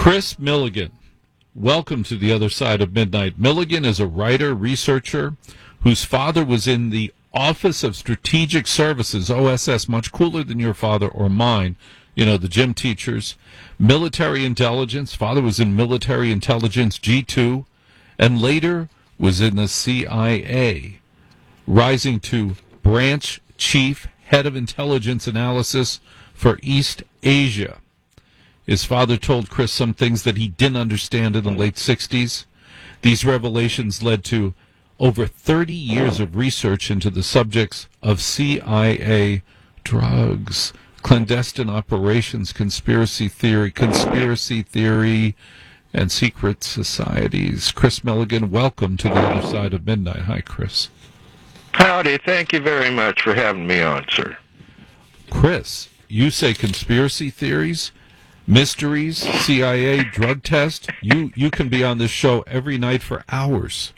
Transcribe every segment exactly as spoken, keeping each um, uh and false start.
Chris Milligan, welcome to the other side of midnight. Milligan is a writer, researcher, whose father was in the Office of Strategic Services, O S S, much cooler than your father or mine, you know, the gym teachers. Military intelligence, father was in military intelligence, G two, and later was in the C I A, rising to branch chief, head of intelligence analysis for East Asia. His father told Chris some things that he didn't understand in the late sixties. These revelations led to over thirty years of research into the subjects of C I A, drugs, clandestine operations, conspiracy theory, conspiracy theory, and secret societies. Chris Milligan, welcome to the other side of midnight. Hi, Chris. Howdy. Thank you very much for having me on, sir. Chris, you say conspiracy theories, mysteries, C I A, drug test. You you can be on this show every night for hours.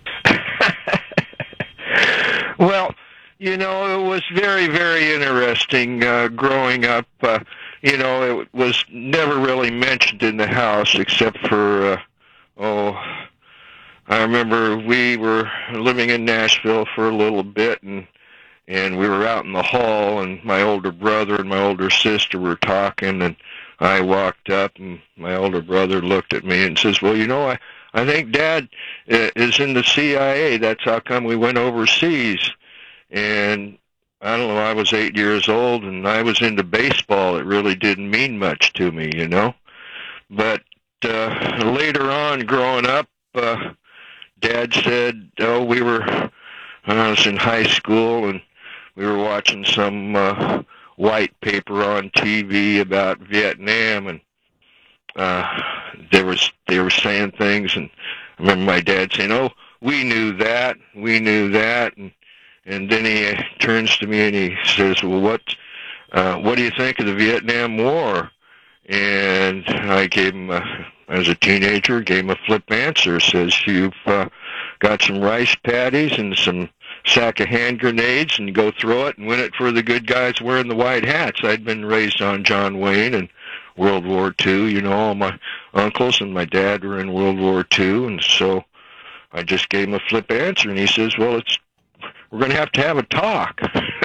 Well, you know, it was very, very interesting uh, growing up. Uh, you know, it was never really mentioned in the house except for, uh, oh, I remember we were living in Nashville for a little bit, and and we were out in the hall, and my older brother and my older sister were talking, and I walked up, and my older brother looked at me and says, well, you know, I, I think Dad is in the C I A. That's how come we went overseas. And I don't know, I was eight years old, and I was into baseball. It really didn't mean much to me, you know. But uh, later on, growing up, uh, Dad said, oh, we were, I was in high school, and we were watching some uh, white paper on T V about Vietnam, and uh, there was they were saying things, and I remember my dad saying, "Oh, we knew that, we knew that," and and then he uh, turns to me and he says, "Well, what uh, what do you think of the Vietnam War?" And I gave him, a, as a teenager, gave him a flip answer. Says, "You've uh, got some rice patties and some sack of hand grenades, and you go throw it and win it for the good guys wearing the white hats." I'd been raised on John Wayne and World War Two. You know, all my uncles and my dad were in World War Two, and so I just gave him a flip answer, and he says, well, it's we're going to have to have a talk.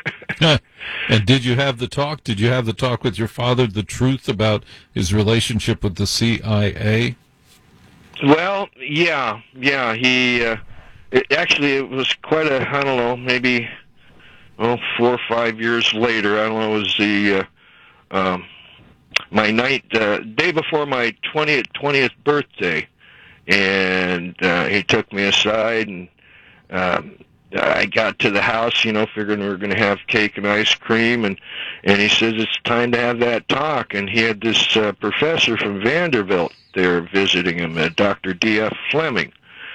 And did you have the talk? Did you have the talk with your father, the truth about his relationship with the C I A? Well, yeah, yeah, he... Uh, It, actually, it was quite a, I don't know, maybe, well, four or five years later. I don't know, it was the, uh, um, my night, uh, day before my twentieth, twentieth birthday. And uh, he took me aside, and um, I got to the house, you know, figuring we were going to have cake and ice cream. And, and he says, it's time to have that talk. And he had this uh, professor from Vanderbilt there visiting him, uh, Doctor D F Fleming.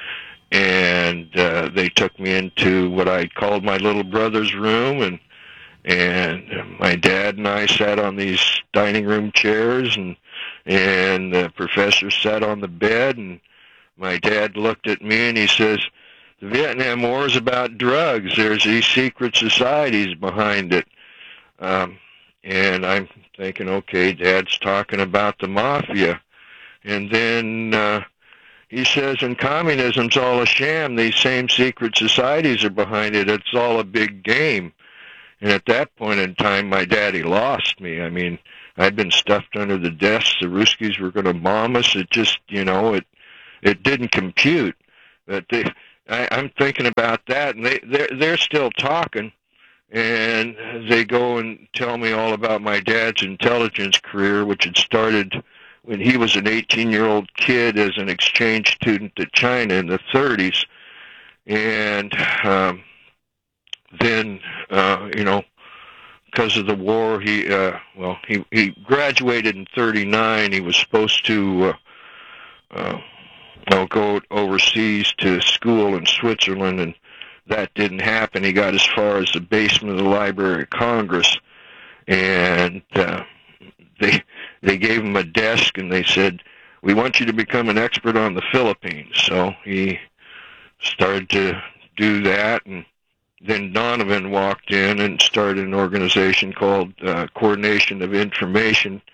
And uh, they took me into what I called my little brother's room, and and my dad and I sat on these dining room chairs, and and the professor sat on the bed, and my dad looked at me and he says, the Vietnam War is about drugs. There's these secret societies behind it. Um, and I'm thinking, okay, Dad's talking about the mafia. And then... Uh, He says, and communism's all a sham. These same secret societies are behind it. It's all a big game. And at that point in time, my daddy lost me. I mean, I'd been stuffed under the desk. The Ruskies were going to bomb us. It just, you know, it it didn't compute. But they, I, I'm thinking about that, and they they're, they're still talking. And they go and tell me all about my dad's intelligence career, which had started when he was an eighteen-year-old kid as an exchange student to China in the thirties. And um, then, uh, you know, because of the war, he, uh, well, he, he graduated in thirty-nine. He was supposed to uh, uh, well, go overseas to school in Switzerland, and that didn't happen. He got as far as the basement of the Library of Congress, and uh, they... They gave him a desk, and they said, we want you to become an expert on the Philippines. So he started to do that, and then Donovan walked in and started an organization called uh, Coordination of Information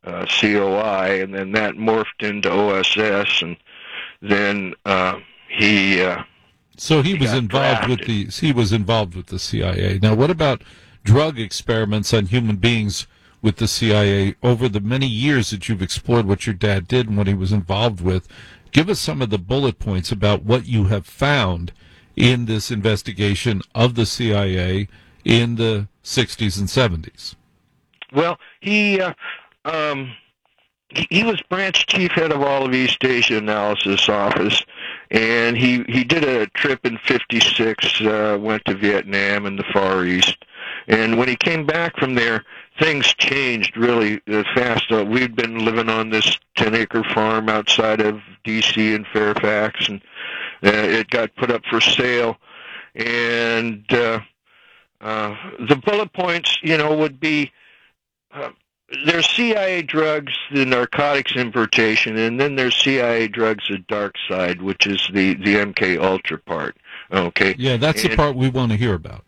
uh, C O I, and then that morphed into O S S, and then uh, he. Uh, so he, he was got involved with drafted. the he was involved with the C I A. Now, what about drug experiments on human beings with the C I A over the many years that you've explored what your dad did and what he was involved with? Give us some of the bullet points about what you have found in this investigation of the C I A in the sixties and seventies. Well, he uh, um, he, he was branch chief head of all of East Asia Analysis Office, and he he did a trip in fifty-six, uh, went to Vietnam and the Far East, and when he came back from there, things changed really uh, fast. Uh, we'd been living on this ten-acre farm outside of D C in Fairfax, and uh, it got put up for sale, and uh, uh, the bullet points, you know, would be uh, there's C I A drugs, the narcotics importation, and then there's C I A drugs, the dark side, which is the, the M K Ultra part. Okay. Yeah, that's and, the part we want to hear about.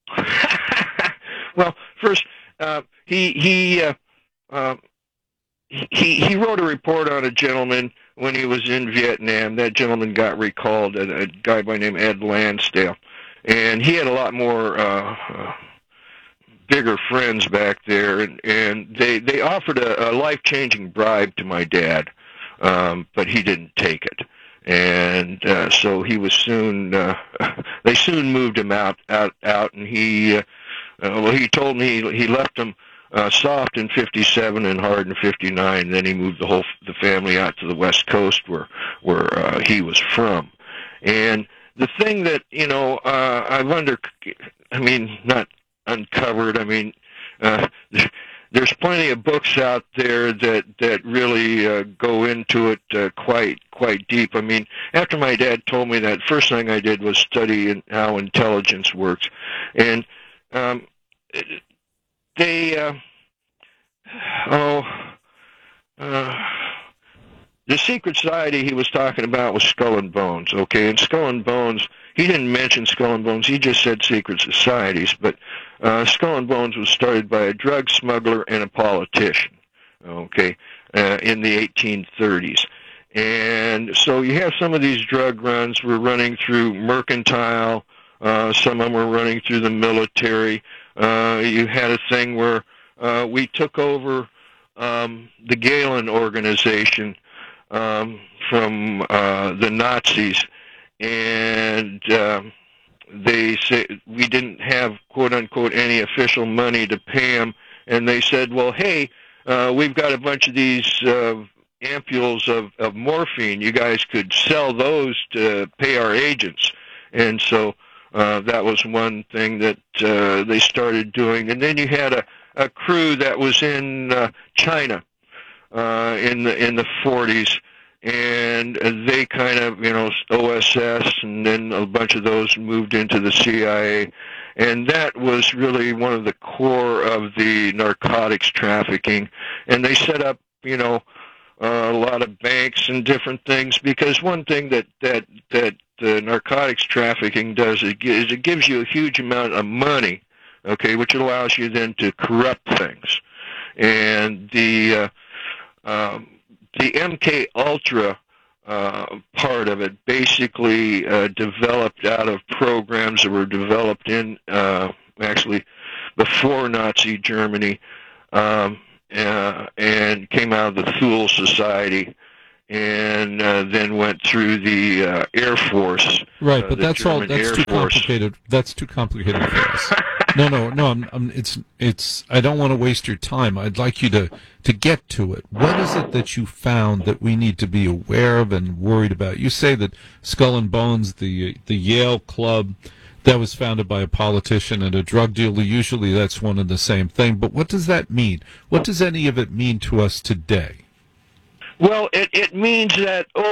Well, first, uh, he he, uh, uh, he he wrote a report on a gentleman when he was in Vietnam. That gentleman got recalled, a, a guy by the name Ed Lansdale, and he had a lot more uh, uh, bigger friends back there, and, and they they offered a, a life-changing bribe to my dad, um, but he didn't take it. And uh, so he was soon. Uh, they soon moved him out, out, out, and he. Uh, uh, well, he told me he, he left him uh, soft in fifty-seven and hard in fifty-nine. Then he moved the whole the family out to the West Coast, where where uh, he was from. And the thing that you know, uh, I've under. I mean, not uncovered. I mean. Uh, There's plenty of books out there that that really uh, go into it uh, quite quite deep. I mean, after my dad told me that, first thing I did was study in how intelligence works, and um, they uh, oh uh, the secret society he was talking about was Skull and Bones. Okay, and Skull and Bones. He didn't mention Skull and Bones. He just said secret societies. But uh, Skull and Bones was started by a drug smuggler and a politician, okay, uh, in the eighteen thirties. And so you have some of these drug runs were running through mercantile. Uh, some of them were running through the military. Uh, you had a thing where uh, we took over um, the Galen organization um, from uh, the Nazis. And um, they say we didn't have quote unquote any official money to pay them, and they said, "Well, hey, uh, we've got a bunch of these uh, ampules of, of morphine. You guys could sell those to pay our agents." And so uh, that was one thing that uh, they started doing. And then you had a, a crew that was in uh, China uh, in the in the forties. And they kind of, you know, O S S, and then a bunch of those moved into the C I A. And that was really one of the core of the narcotics trafficking. And they set up, you know, uh, a lot of banks and different things, because one thing that, that, that the narcotics trafficking does is it gives you a huge amount of money, okay, which allows you then to corrupt things. And the... Uh, um, The M K Ultra uh, part of it basically uh, developed out of programs that were developed in uh, actually before Nazi Germany, um, uh, and came out of the Thule Society, and uh, then went through the uh, Air Force. Right, uh, but the that's German all. That's Air too Force. complicated. That's too complicated for us. No, no, no. I'm, I'm, it's, it's. I don't want to waste your time. I'd like you to, to get to it. What is it that you found that we need to be aware of and worried about? You say that Skull and Bones, the the Yale Club, that was founded by a politician and a drug dealer. Usually, that's one and the same thing. But what does that mean? What does any of it mean to us today? Well, it it means that.